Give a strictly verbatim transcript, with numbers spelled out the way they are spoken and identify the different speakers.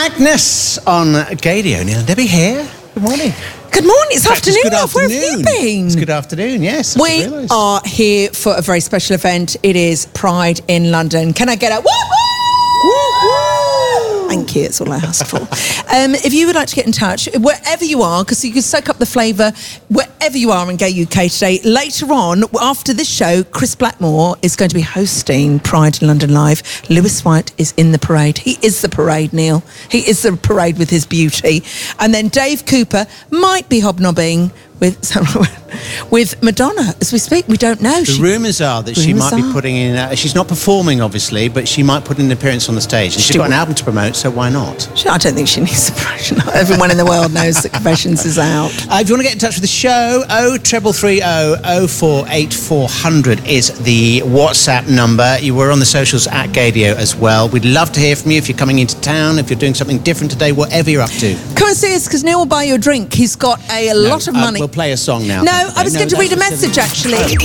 Speaker 1: Agnes on Gadio. Neil and Debbie here. Good morning.
Speaker 2: Good morning. It's
Speaker 1: Fact,
Speaker 2: afternoon.
Speaker 1: It's good
Speaker 2: Where
Speaker 1: afternoon.
Speaker 2: have you been?
Speaker 1: It's good afternoon, yes. I
Speaker 2: We
Speaker 1: just realised.
Speaker 2: are here for a very special event. It is Pride in London. Can I get a woo woo? Woo woo! Thank you. It's all I asked for. Um, if you would like to get in touch, wherever you are, because you can soak up the flavour wherever you are in Gay U K today. Later on, after this show, Chris Blackmore is going to be hosting Pride in London Live. Lewis White is in the parade. He is the parade, Neil. He is the parade with his beauty. And then Dave Cooper might be hobnobbing with with Madonna as we speak. We don't know.
Speaker 1: The
Speaker 2: She-
Speaker 1: rumours are that she
Speaker 2: rumours
Speaker 1: might be
Speaker 2: are.
Speaker 1: putting in... Uh, she's not performing, obviously, but she might put in an appearance on the stage. And she's
Speaker 2: She
Speaker 1: got an
Speaker 2: will.
Speaker 1: album to promote, so why not?
Speaker 2: I don't think she needs a promotion. Everyone in the world knows that Confessions is out.
Speaker 1: Uh, if you want to get in touch with the show, oh triple three oh oh four eight four hundred is the WhatsApp number. You were on the socials at Gadio as well. We'd love to hear from you if you're coming into town, if you're doing something different today, whatever you're up to.
Speaker 2: Come and see us because Neil will buy you a drink. He's got a, lot of
Speaker 1: Uh,
Speaker 2: money.
Speaker 1: we'll play a song now.
Speaker 2: No, I was going to read a message actually.